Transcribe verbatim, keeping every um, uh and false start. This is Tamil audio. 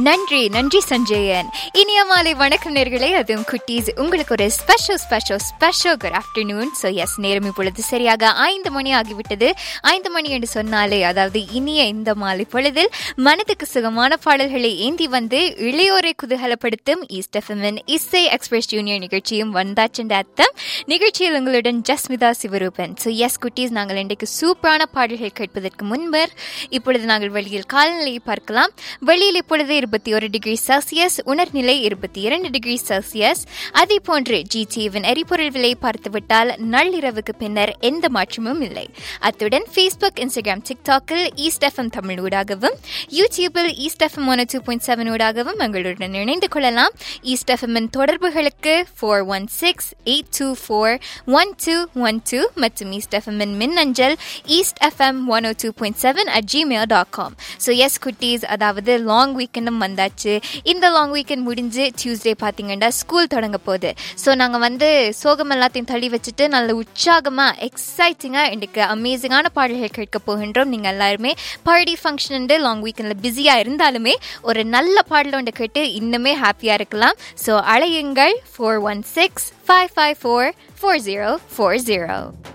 நன்றி நன்றி சஞ்சயன். இனிய மாலை வணக்கம் நேர்களே. அதுவும் குட்டீஸ், உங்களுக்கு ஒரு special special special good afternoon. So S, நேரம் இப்பொழுது சரியாக ஐந்து மணி ஆகிவிட்டது. ஐந்து மணி என்று சொன்னாலே, அதாவது இனிய இந்த மாலை பொழுதில் மனதுக்கு சுகமான பாடல்களை ஏந்தி வந்து இளையோரை குதூகலப்படுத்தும் ஈஸ்ட் எஃப்எம்மின் இசை எக்ஸ்பிரஸ் ஜூனியர் நிகழ்ச்சியும் வந்தாச்சென்ற அர்த்தம். நிகழ்ச்சியில் உங்களுடன் ஜஸ்மிதா சிவரூபன். ஸோ எஸ் குட்டீஸ், நாங்கள் இன்றைக்கு சூப்பரான பாடல்கள் கேட்பதற்கு முன்பர் இப்பொழுது நாங்கள் வெளியில் காலநிலையை பார்க்கலாம். வெளியில் இப்பொழுது இருபத்தி ஒரு டிகிரி செல்சியஸ், உணர்நிலை இருபத்தி இரண்டு டிகிரி செல்சியஸ். அதே போன்று ஜிடிவின் எரிபொருள் விலை பார்த்துவிட்டால் நள்ளிரவுக்கு பின்னர் எந்த மாற்றமும் இல்லை. அத்துடன் Facebook, Instagram, டிக்டாக்கில் east FM Tamil ஊடாகவும், யூடியூபில் east FM one two point seven ஊடாகவும் எங்களுடன் இணைந்து கொள்ளலாம். ஈஸ்ட் எஃப்எம்மின் தொடர்புகளுக்கு four one six eight two four one two one two மற்றும் ஈஸ்ட் எஃப்எம்மின் மின்னஞ்சல் east FM one two point seven at Gmail dot com. So S குட்டீஸ், அதாவது லாங் வீக்கெண்டும் வந்தாச்சு. இந்த லாங் வீக்கெண்ட் முடிஞ்சு டியூஸ்டே பார்த்தீங்கன்னா ஸ்கூல் தொடங்க போகுது. ஸோ நாங்கள் வந்து சோகம் எல்லாத்தையும் தள்ளி வச்சுட்டு நல்ல உற்சாகமாக எக்ஸைட்டிங்காக இன்றைக்கு அமேசிங்கான பாடல்கள் கேட்க போகின்றோம். நீங்கள் எல்லாருமே பார்ட்டி ஃபங்க்ஷன் லாங் வீக்கெண்டில் பிஸியாக இருந்தாலுமே ஒரு நல்ல பாடல் ஒன்று கேட்டு இன்னுமே ஹாப்பியாக இருக்கலாம். ஸோ அழையுங்கள் four one six five five four four zero four zero.